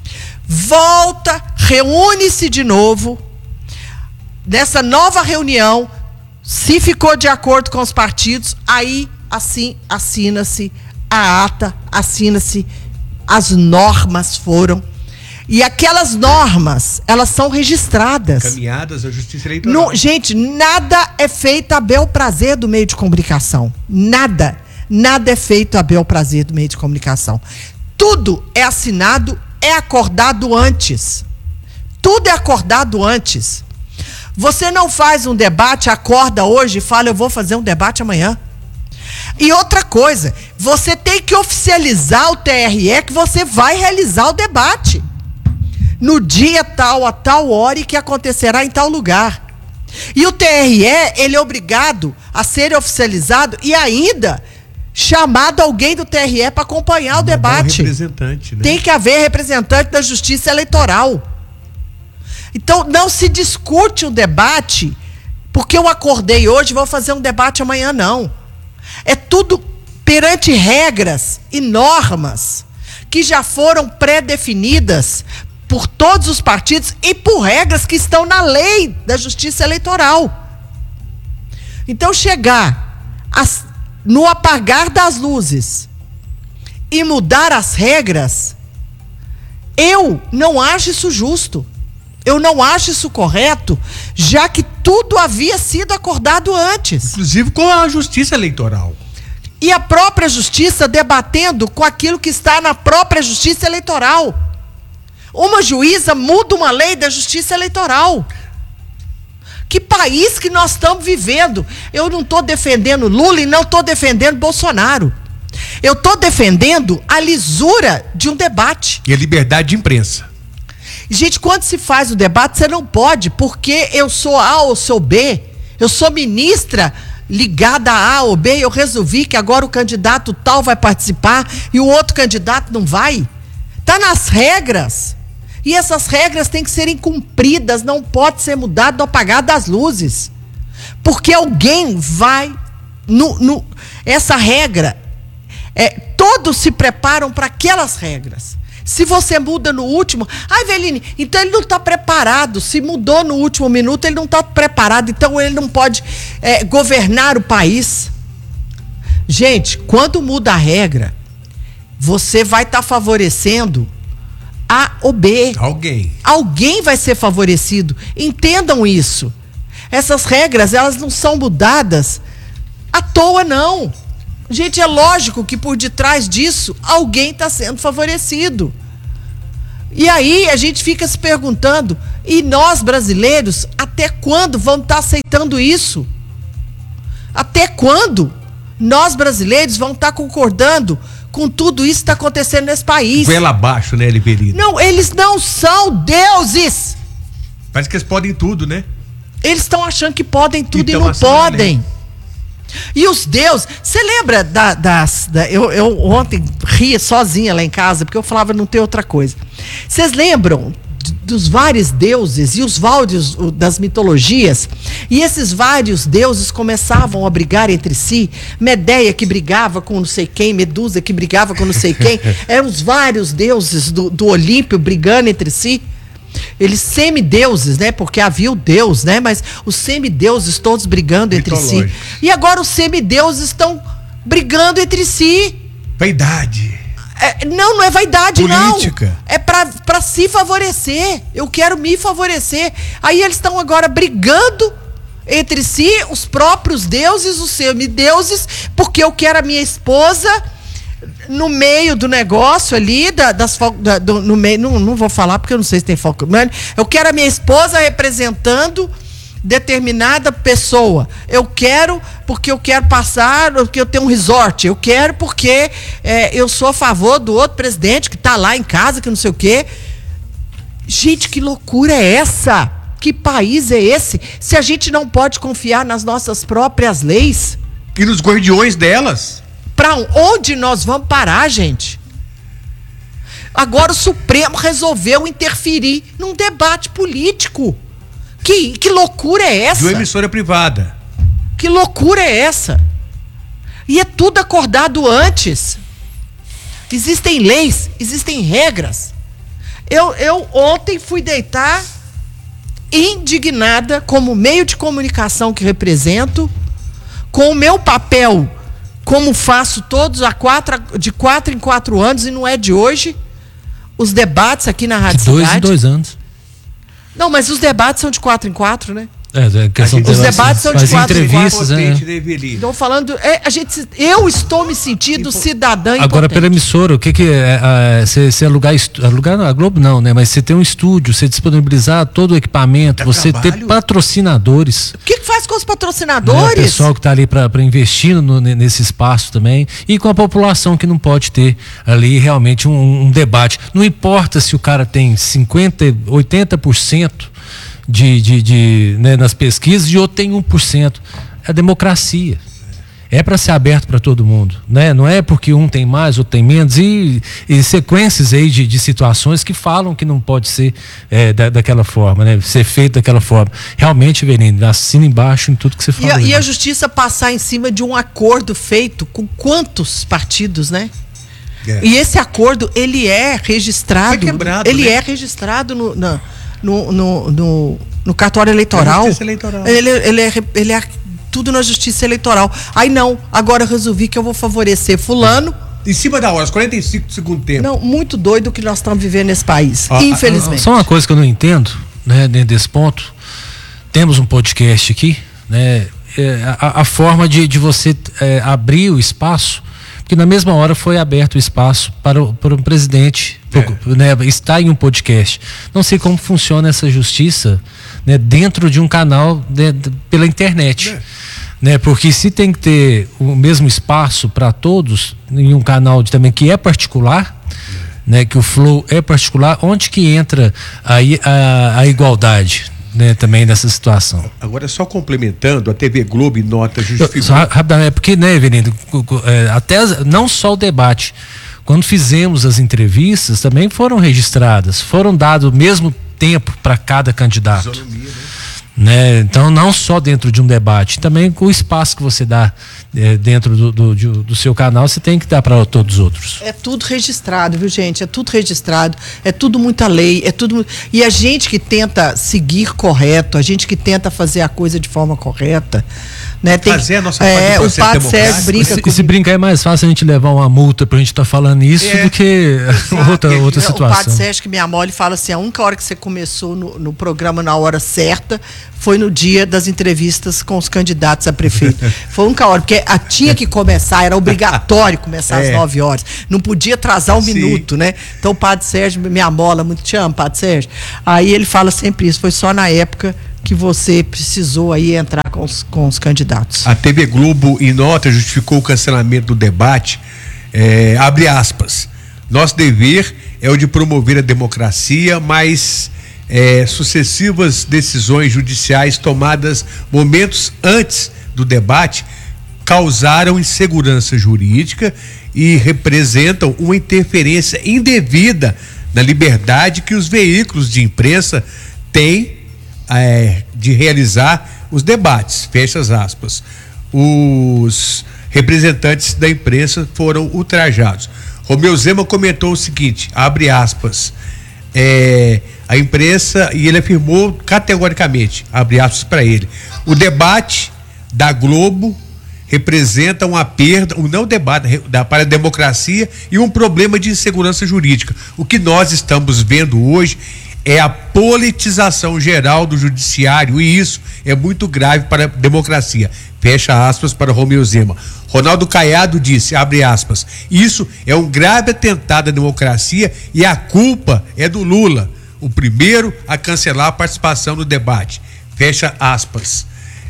volta, reúne-se de novo. Nessa nova reunião, se ficou de acordo com os partidos, aí assim assina-se a ata, assina-se, as normas foram. E aquelas normas, elas são registradas. Caminhadas à Justiça Eleitoral. Gente, nada é feito a bel prazer do meio de comunicação. Nada. Nada é feito a bel prazer do meio de comunicação. Tudo é assinado, é acordado antes. Tudo é acordado antes. Você não faz um debate, acorda hoje e fala, eu vou fazer um debate amanhã. E outra coisa, você tem que oficializar o TRE que você vai realizar o debate. No dia tal, a tal hora, e que acontecerá em tal lugar. E o TRE, ele é obrigado a ser oficializado e ainda chamado alguém do TRE para acompanhar o debate. Representante, né? Tem que haver representante da Justiça Eleitoral. Então, não se discute um debate porque eu acordei hoje e vou fazer um debate amanhã, não. É tudo perante regras e normas que já foram pré-definidas por todos os partidos e por regras que estão na lei da Justiça Eleitoral. Então, chegar no apagar das luzes e mudar as regras, eu não acho isso justo. Eu não acho isso correto, já que tudo havia sido acordado antes. Inclusive com a Justiça Eleitoral. E a própria Justiça debatendo com aquilo que está na própria Justiça Eleitoral. Uma juíza muda uma lei da Justiça Eleitoral. Que país que nós estamos vivendo? Eu não estou defendendo Lula e não estou defendendo Bolsonaro. Eu estou defendendo a lisura de um debate. E a liberdade de imprensa. Gente, quando se faz o debate, você não pode, porque eu sou A ou sou B, eu sou ministra ligada a A ou B, eu resolvi que agora o candidato tal vai participar e o outro candidato não vai. Está nas regras. E essas regras têm que serem cumpridas, não pode ser mudado ou apagado das luzes. Porque alguém vai... Essa regra, todos se preparam para aquelas regras. Se você muda no último... Eveline, então ele não está preparado. Se mudou no último minuto, ele não está preparado. Então ele não pode governar o país. Gente, quando muda a regra, você vai estar favorecendo A ou B. Alguém vai ser favorecido. Entendam isso. Essas regras, elas não são mudadas à toa, não. Gente, é lógico que por detrás disso, alguém está sendo favorecido. E aí a gente fica se perguntando, e nós brasileiros, até quando vamos estar aceitando isso? Até quando nós brasileiros vamos estar concordando com tudo isso que está acontecendo nesse país? Goela abaixo, né, Elivelino? Não, eles não são deuses. Parece que eles podem tudo, né? Eles estão achando que podem tudo então, e não podem. E os deuses, você lembra eu ontem ria sozinha lá em casa, porque eu falava não tem outra coisa. Vocês lembram dos vários deuses e os vários das mitologias? E esses vários deuses começavam a brigar entre si. Medeia que brigava com não sei quem, Medusa que brigava com não sei quem. Eram os vários deuses do Olímpio brigando entre si. Eles semideuses, né? Porque havia o Deus, né? Mas os semideuses todos brigando entre si. E agora os semideuses estão brigando entre si. Vaidade. Não é vaidade, política. Não. É pra se favorecer. Eu quero me favorecer. Aí eles estão agora brigando entre si, os próprios deuses, os semideuses, porque eu quero a minha esposa no meio do negócio ali, no meio, não vou falar porque eu não sei se tem foco. Eu quero a minha esposa representando determinada pessoa. Eu quero porque eu quero passar, porque eu tenho um resort. Eu quero porque eu sou a favor do outro presidente que está lá em casa, que não sei o quê. Gente, que loucura é essa? Que país é esse? Se a gente não pode confiar nas nossas próprias leis. E nos guardiões delas. Para onde nós vamos parar, gente? Agora o Supremo resolveu interferir num debate político. Que loucura é essa? De uma emissora privada. Que loucura é essa? E é tudo acordado antes. Existem leis, existem regras. Eu ontem fui deitar indignada como meio de comunicação que represento, com o meu papel, como faço todos de 4 em 4 anos, e não é de hoje, os debates aqui na Rádio Cidade. De 2 em 2 anos. Não, mas os debates são de 4 em 4, né? Os debates são de 4 em 4. Então, falando, eu estou me sentindo cidadã impotente. Agora, pela emissora, o que é? Você alugar não, a Globo não, né? Mas você ter um estúdio, você disponibilizar todo o equipamento, você ter patrocinadores. O que faz com os patrocinadores? Né? O pessoal que está ali para investir nesse espaço também. E com a população que não pode ter ali realmente um debate. Não importa se o cara tem 50%, 80%. Né, nas pesquisas, e outro tem 1%. É democracia. É para ser aberto para todo mundo, né? Não é porque um tem mais, outro tem menos, e sequências aí de situações que falam que não pode ser daquela forma, né? Ser feito daquela forma. Realmente, Eveline, assina embaixo em tudo que você falou. E a justiça passar em cima de um acordo feito com quantos partidos, né? E esse acordo, ele é registrado. Foi quebrado, ele né? é registrado no cartório eleitoral. Justiça eleitoral. Ele é tudo na justiça eleitoral. Aí não, agora eu resolvi que eu vou favorecer fulano. Em cima da hora, 45 do segundo tempo. Não, muito doido o que nós estamos vivendo nesse país, infelizmente. Só uma coisa que eu não entendo, né, dentro desse ponto. Temos um podcast aqui, né? A forma de você abrir o espaço, porque na mesma hora foi aberto o espaço para o presidente, né, estar em um podcast. Não sei como funciona essa justiça, né, dentro de um canal pela internet. Né, porque se tem que ter o mesmo espaço para todos em um canal também que é particular, né, que o Flow é particular, onde que entra a igualdade? Né, também nessa situação. Agora, só complementando, a TV Globo nota justificou. Rapidamente, porque, né, Evelino, até não só o debate, quando fizemos as entrevistas, também foram registradas, foram dados o mesmo tempo para cada candidato. Isonomia, né? Então, não só dentro de um debate, também com o espaço que você dá dentro do seu canal, você tem que dar para todos os outros. É tudo registrado, viu, gente? É tudo registrado, é tudo muita lei, é tudo. E a gente que tenta seguir correto, a gente que tenta fazer a coisa de forma correta, né? Tem fazer a nossa parte do o Padre Sérgio brinca se brincar é mais fácil a gente levar uma multa pra gente estar falando isso do que outra situação. O Padre Sérgio que me amou, ele fala assim, a única hora que você começou no programa na hora certa foi no dia das entrevistas com os candidatos a prefeito. Foi a única hora, porque tinha que começar, era obrigatório começar às 9 horas. Não podia atrasar um minuto, né? Então o Padre Sérgio me amola muito, te amo, Padre Sérgio. Aí ele fala sempre isso, foi só na época que você precisou aí entrar com os candidatos. A TV Globo, em nota, justificou o cancelamento do debate, abre aspas, nosso dever é o de promover a democracia, mas sucessivas decisões judiciais tomadas momentos antes do debate causaram insegurança jurídica e representam uma interferência indevida na liberdade que os veículos de imprensa têm de realizar os debates, fecha aspas. Os representantes da imprensa foram ultrajados. Romeu Zema comentou o seguinte, abre aspas, a imprensa, e ele afirmou categoricamente, abre aspas para ele, o debate da Globo representa uma perda, um não debate para a democracia e um problema de insegurança jurídica. O que nós estamos vendo hoje é a politização geral do judiciário e isso é muito grave para a democracia. Fecha aspas para Romeu Zema. Ronaldo Caiado disse, abre aspas, isso é um grave atentado à democracia e a culpa é do Lula, o primeiro a cancelar a participação no debate. Fecha aspas.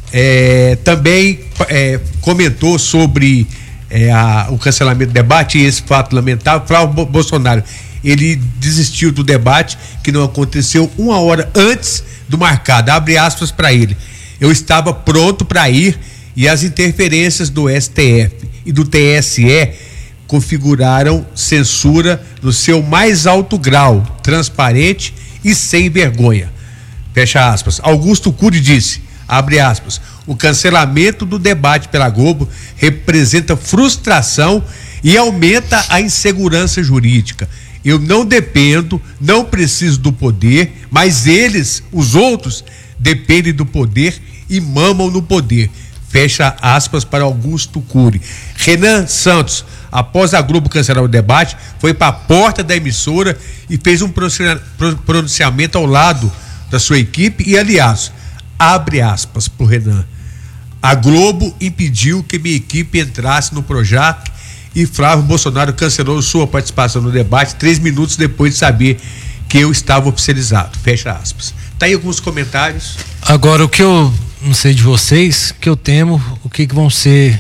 Também comentou sobre o cancelamento do debate e esse fato lamentável. Flávio Bolsonaro, ele desistiu do debate que não aconteceu uma hora antes do marcado, abre aspas para ele, eu estava pronto para ir e as interferências do STF e do TSE configuraram censura no seu mais alto grau, transparente e sem vergonha, fecha aspas. Augusto Cury disse, abre aspas, o cancelamento do debate pela Globo representa frustração e aumenta a insegurança jurídica. Eu não dependo, não preciso do poder, mas eles, os outros, dependem do poder e mamam no poder. Fecha aspas para Augusto Cury. Renan Santos, após a Globo cancelar o debate, foi para a porta da emissora e fez um pronunciamento ao lado da sua equipe e, aliás, abre aspas para o Renan, a Globo impediu que minha equipe entrasse no Projac e Flávio Bolsonaro cancelou sua participação no debate 3 minutos depois de saber que eu estava oficializado, fecha aspas. Tá aí alguns comentários. Agora, o que eu não sei de vocês, que eu temo, o que vão ser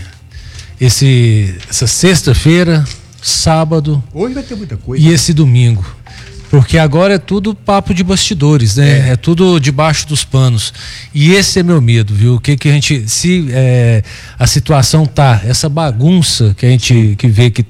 essa sexta-feira, sábado, hoje vai ter muita coisa, e esse domingo, porque agora é tudo papo de bastidores, né? É tudo debaixo dos panos, e esse é meu medo, viu? O que a gente, se a situação essa bagunça que a gente vê que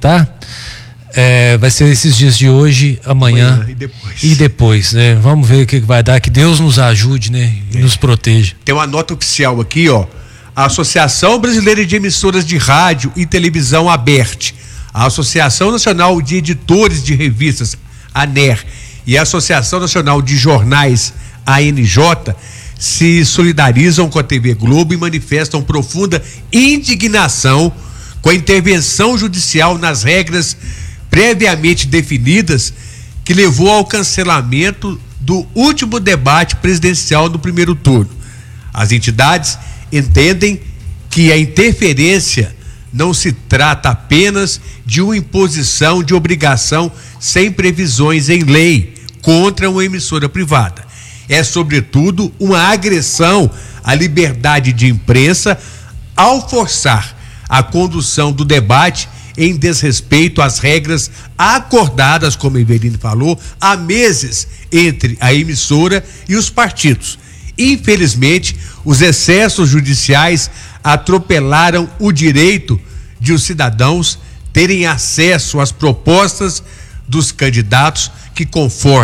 vai ser esses dias de hoje, amanhã e depois, né? Vamos ver o que vai dar, que Deus nos ajude, né? E nos proteja. Tem uma nota oficial aqui, ó. A Associação Brasileira de Emissoras de Rádio e Televisão, ABERT, a Associação Nacional de Editores de Revistas, ANER, e a Associação Nacional de Jornais, ANJ, se solidarizam com a TV Globo e manifestam profunda indignação com a intervenção judicial nas regras previamente definidas que levou ao cancelamento do último debate presidencial no primeiro turno. As entidades entendem que a interferência não se trata apenas de uma imposição de obrigação sem previsões em lei contra uma emissora privada. É, sobretudo, uma agressão à liberdade de imprensa ao forçar a condução do debate em desrespeito às regras acordadas, como a Eveline falou, há meses entre a emissora e os partidos. Infelizmente, os excessos judiciais atropelaram o direito de os cidadãos terem acesso às propostas dos candidatos que, conforme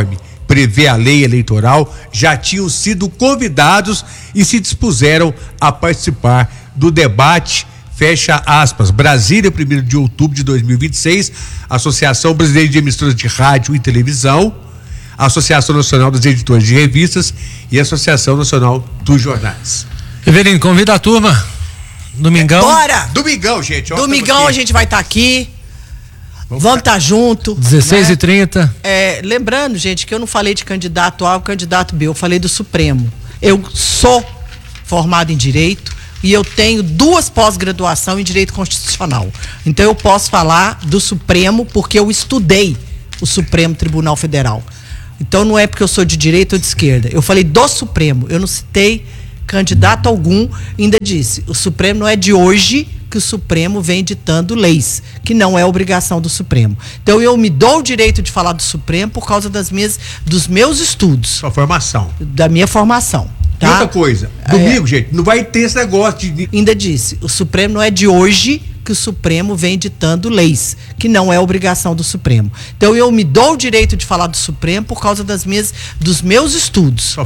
prevê a lei eleitoral, já tinham sido convidados e se dispuseram a participar do debate. Fecha aspas. Brasília, 1º de outubro de 2026, Associação Brasileira de Emissoras de Rádio e Televisão, Associação Nacional dos Editores de Revistas e Associação Nacional dos Jornais. Evelino, convida a turma. Domingão. Bora! Domingão, gente. Domingão a gente vai estar aqui. Vamos estar junto. 16h30. Lembrando, gente, que eu não falei de candidato A ou candidato B, eu falei do Supremo. Eu sou formado em Direito e eu tenho 2 pós-graduação em Direito Constitucional. Então eu posso falar do Supremo porque eu estudei o Supremo Tribunal Federal. Então não é porque eu sou de direita ou de esquerda. Eu falei do Supremo, eu não citei candidato algum, ainda disse, o Supremo não é de hoje que o Supremo vem ditando leis, que não é obrigação do Supremo. Então eu me dou o direito de falar do Supremo por causa dos meus estudos. Sua formação. Da minha formação. Tá? E outra coisa, domingo, gente, não vai ter esse negócio de... Ainda disse, o Supremo não é de hoje que o Supremo vem ditando leis, que não é obrigação do Supremo. Então eu me dou o direito de falar do Supremo por causa dos meus estudos.